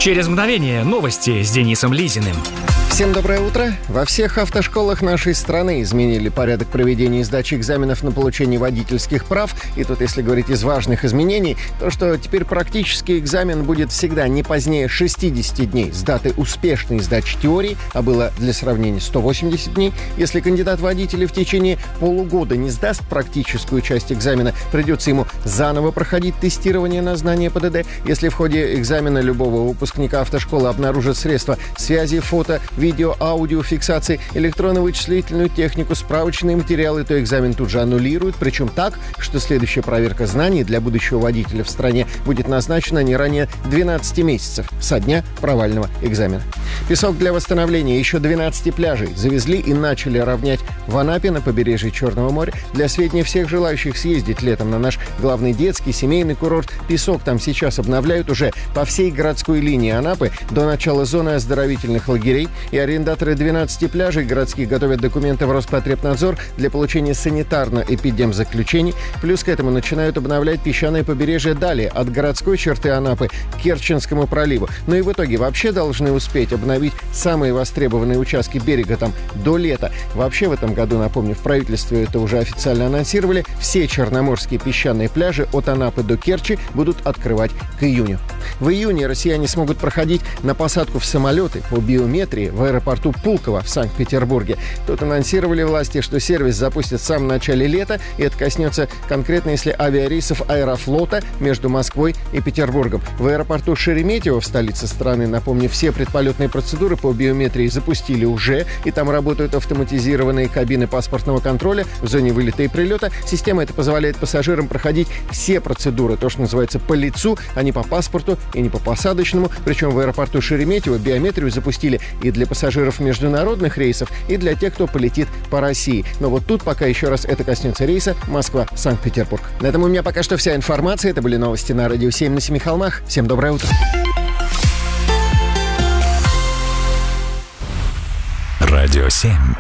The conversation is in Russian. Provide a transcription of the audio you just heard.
Через мгновение новости с Денисом Лизиным. Всем доброе утро. Во всех автошколах нашей страны изменили порядок проведения и сдачи экзаменов на получение водительских прав. И тут, если говорить из важных изменений, то что теперь практический экзамен будет всегда не позднее 60 дней с даты успешной сдачи теории, а было для сравнения 180 дней. Если кандидат водителя в течение полугода не сдаст практическую часть экзамена, придется ему заново проходить тестирование на знание ПДД. Если в ходе экзамена любого выпускника автошколы обнаружат средства связи, фото, видео, аудио, фиксации, электронно-вычислительную технику, справочные материалы, то экзамен тут же аннулируют, причем так, что следующая проверка знаний для будущего водителя в стране будет назначена не ранее 12 месяцев со дня провального экзамена. Песок для восстановления еще 12 пляжей завезли и начали равнять в Анапе на побережье Черного моря. Для сведения всех желающих съездить летом на наш главный детский семейный курорт, песок там сейчас обновляют уже по всей городской линии Анапы до начала зоны оздоровительных лагерей. И арендаторы 12 пляжей городских готовят документы в Роспотребнадзор для получения санитарно-эпидемзаключений. Плюс к этому начинают обновлять песчаное побережье далее, от городской черты Анапы к Керченскому проливу. Ну и в итоге вообще должны успеть обновить самые востребованные участки берега там до лета. Вообще в этом году, напомню, в правительстве это уже официально анонсировали, все черноморские песчаные пляжи от Анапы до Керчи будут открывать к июню. В июне россияне смогут проходить на посадку в самолеты по биометрии в аэропорту Пулково в Санкт-Петербурге. Тут анонсировали власти, что сервис запустят в самом начале лета, и это коснется конкретно, если авиарейсов Аэрофлота между Москвой и Петербургом. В аэропорту Шереметьево в столице страны, напомню, все предполетные процедуры по биометрии запустили уже, и там работают автоматизированные кабины паспортного контроля в зоне вылета и прилета. Система эта позволяет пассажирам проходить все процедуры, то, что называется, по лицу, а не по паспорту и не по посадочному. Причем в аэропорту Шереметьево биометрию запустили и для пассажиров международных рейсов, и для тех, кто полетит по России. Но вот тут пока еще раз это коснется рейса Москва-Санкт-Петербург. На этом у меня пока что вся информация. Это были новости на Радио 7 на Семи холмах. Всем доброе утро. Радио 7.